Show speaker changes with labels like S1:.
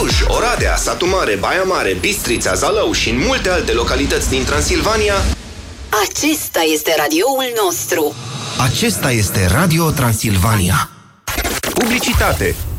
S1: Cluj, Oradea, Satu Mare, Baia Mare, Bistrița, Zalău și în multe alte localități din Transilvania.
S2: Acesta este radioul nostru.
S1: Acesta este Radio Transilvania. Publicitate.